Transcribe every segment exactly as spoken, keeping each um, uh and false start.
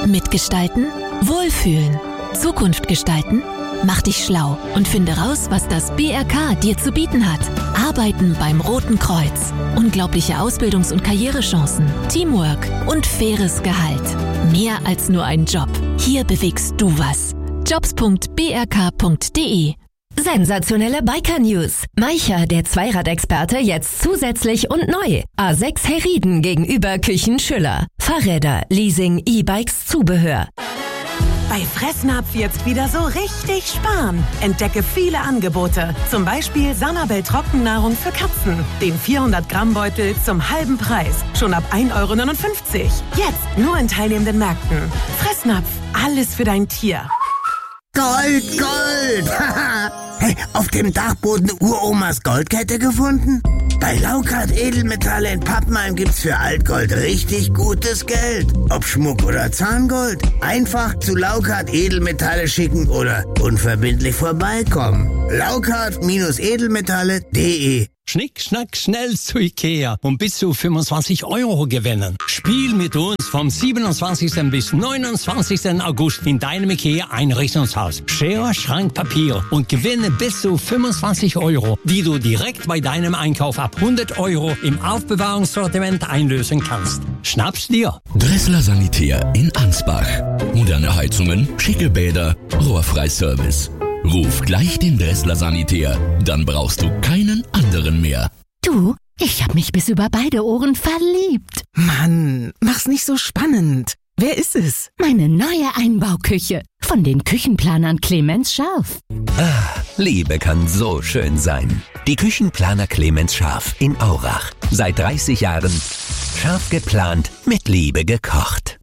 Mitgestalten? Wohlfühlen. Zukunft gestalten? Mach dich schlau und finde raus, was das B R K dir zu bieten hat. Arbeiten beim Roten Kreuz. Unglaubliche Ausbildungs- und Karrierechancen, Teamwork und faires Gehalt. Mehr als nur ein Job. Hier bewegst du was. jobs punkt b r k punkt d e. Sensationelle Biker-News. Maicher, der Zweiradexperte, jetzt zusätzlich und neu. A sechs Herrieden gegenüber Küchen Schüller. Fahrräder, Leasing, E-Bikes, Zubehör. Bei Fressnapf jetzt wieder so richtig sparen. Entdecke viele Angebote. Zum Beispiel Sanabel Trockennahrung für Katzen. Den vierhundert Gramm Beutel zum halben Preis. Schon ab ein Euro neunundfünfzig. Jetzt nur in teilnehmenden Märkten. Fressnapf. Alles für dein Tier. Gold, Gold! Hey, auf dem Dachboden Uromas Goldkette gefunden? Bei Laukart Edelmetalle in Pappenheim gibt's für Altgold richtig gutes Geld. Ob Schmuck oder Zahngold. Einfach zu Laukart Edelmetalle schicken oder unverbindlich vorbeikommen. Laukart Edelmetalle punkt de. Schnick, schnack, schnell zu Ikea und bis zu fünfundzwanzig Euro gewinnen. Spiel mit uns vom siebenundzwanzigsten bis neunundzwanzigsten August in deinem Ikea Einrichtungshaus. Schere, Schrank, Papier und gewinne bis zu fünfundzwanzig Euro, die du direkt bei deinem Einkauf ab hundert Euro im Aufbewahrungssortiment einlösen kannst. Schnapp's dir! Dressler Sanitär in Ansbach. Moderne Heizungen, schicke Bäder, Rohrfreiservice. Ruf gleich den Dressler Sanitär, dann brauchst du keinen anderen mehr. Du, ich hab mich bis über beide Ohren verliebt. Mann, mach's nicht so spannend. Wer ist es? Meine neue Einbauküche von den Küchenplanern Clemens Scharf. Ah, Liebe kann so schön sein. Die Küchenplaner Clemens Scharf in Aurach. Seit dreißig Jahren scharf geplant, mit Liebe gekocht.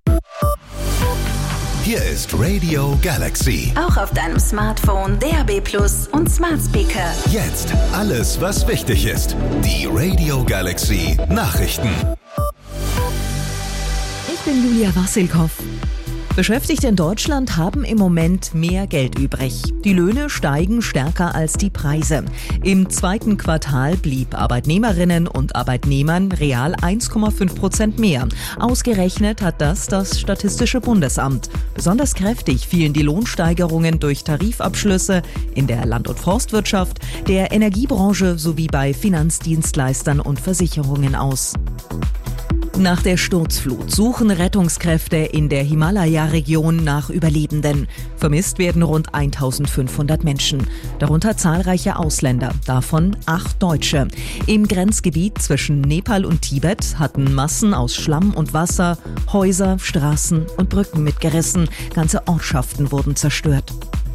Hier ist Radio Galaxy. Auch auf deinem Smartphone, D A B Plus und Smart Speaker. Jetzt alles, was wichtig ist. Die Radio Galaxy Nachrichten. Ich bin Julia Wassilkow. Beschäftigte in Deutschland haben im Moment mehr Geld übrig. Die Löhne steigen stärker als die Preise. Im zweiten Quartal blieb Arbeitnehmerinnen und Arbeitnehmern real eins Komma fünf Prozent mehr. Ausgerechnet hat das das Statistische Bundesamt. Besonders kräftig fielen die Lohnsteigerungen durch Tarifabschlüsse in der Land- und Forstwirtschaft, der Energiebranche sowie bei Finanzdienstleistern und Versicherungen aus. Nach der Sturzflut suchen Rettungskräfte in der Himalaya-Region nach Überlebenden. Vermisst werden rund eintausendfünfhundert Menschen, darunter zahlreiche Ausländer, davon acht Deutsche. Im Grenzgebiet zwischen Nepal und Tibet hatten Massen aus Schlamm und Wasser Häuser, Straßen und Brücken mitgerissen. Ganze Ortschaften wurden zerstört.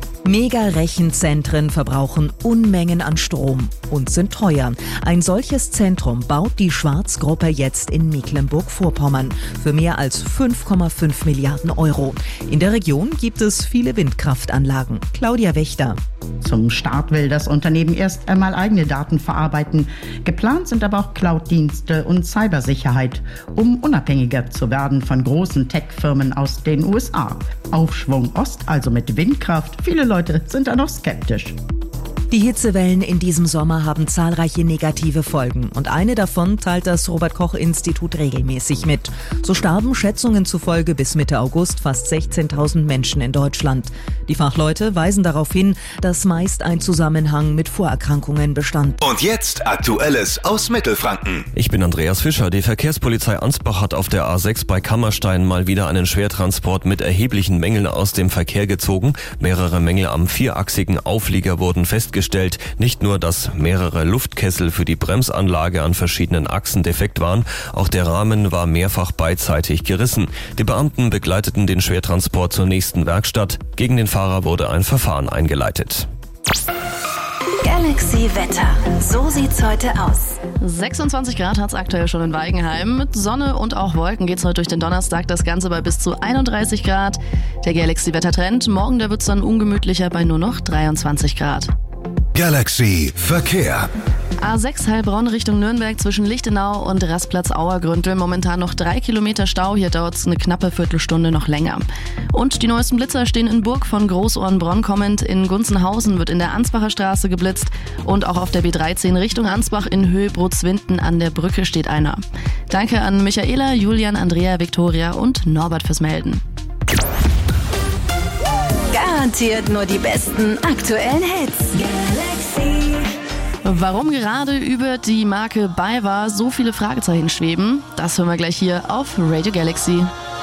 Mega-Rechenzentren verbrauchen Unmengen an Strom und sind teuer. Ein solches Zentrum baut die Schwarz-Gruppe jetzt in Mecklenburg-Vorpommern für mehr als fünf Komma fünf Milliarden Euro. In der Region gibt es viele Windkraftanlagen. Claudia Wächter. Zum Start will das Unternehmen erst einmal eigene Daten verarbeiten. Geplant sind aber auch Cloud-Dienste und Cybersicherheit, um unabhängiger zu werden von großen Tech-Firmen aus den U S A. Aufschwung Ost, also mit Windkraft. Viele Leute sind da noch skeptisch. Die Hitzewellen in diesem Sommer haben zahlreiche negative Folgen und eine davon teilt das Robert-Koch-Institut regelmäßig mit. So starben Schätzungen zufolge bis Mitte August fast sechzehntausend Menschen in Deutschland. Die Fachleute weisen darauf hin, dass meist ein Zusammenhang mit Vorerkrankungen bestand. Und jetzt Aktuelles aus Mittelfranken. Ich bin Andreas Fischer. Die Verkehrspolizei Ansbach hat auf der A sechs bei Kammerstein mal wieder einen Schwertransport mit erheblichen Mängeln aus dem Verkehr gezogen. Mehrere Mängel am vierachsigen Auflieger wurden festgestellt. Nicht nur, dass mehrere Luftkessel für die Bremsanlage an verschiedenen Achsen defekt waren, auch der Rahmen war mehrfach beidseitig gerissen. Die Beamten begleiteten den Schwertransport zur nächsten Werkstatt. Gegen den Fahrer wurde ein Verfahren eingeleitet. Galaxy Wetter. So sieht's heute aus. sechsundzwanzig Grad hat's aktuell schon in Weigenheim. Mit Sonne und auch Wolken geht's heute durch den Donnerstag. Das Ganze bei bis zu einunddreißig Grad. Der Galaxy Wettertrend. Morgen, da wird's dann ungemütlicher bei nur noch dreiundzwanzig Grad. Galaxy Verkehr. A sechs Heilbronn Richtung Nürnberg zwischen Lichtenau und Rastplatz Auergründel. Momentan noch drei Kilometer Stau. Hier dauert's eine knappe Viertelstunde noch länger. Und die neuesten Blitzer stehen in Burg von Großohrenbronn kommend. In Gunzenhausen wird in der Ansbacher Straße geblitzt. Und auch auf der B dreizehn Richtung Ansbach in Höhe-Brutzwinden an der Brücke steht einer. Danke an Michaela, Julian, Andrea, Viktoria und Norbert fürs Melden. Garantiert nur die besten aktuellen Hits. Galaxy. Warum gerade über die Marke BayWa so viele Fragezeichen schweben, das hören wir gleich hier auf Radio Galaxy.